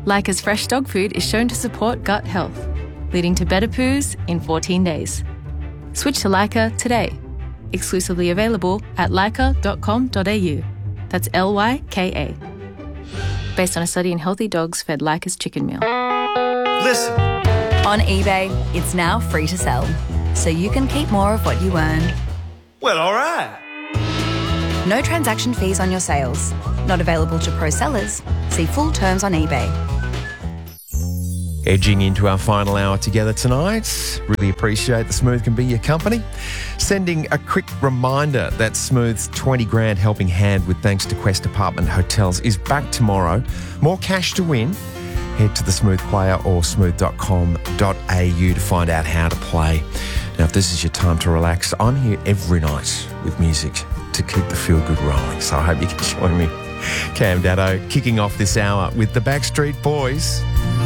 Leica's fresh dog food is shown to support gut health, leading to better poos in 14 days. Switch to Leica today. Exclusively available at leica.com.au. That's Lyka. Based on a study in healthy dogs fed Leica's chicken meal. Listen. On eBay, it's now free to sell, so you can keep more of what you earn. Well, all right. No transaction fees on your sales. Not available to pro sellers. See full terms on eBay. Edging into our final hour together tonight. Really appreciate the Smooth can be your company. Sending a quick reminder that Smooth's 20 grand helping hand with Thanks to Quest Apartment Hotels is back tomorrow. More cash to win. Head to the Smooth Player or smooth.com.au to find out how to play. Now, if this is your time to relax, I'm here every night with music to keep the feel-good rolling. So I hope you can join me. Cam Daddo kicking off this hour with the Backstreet Boys.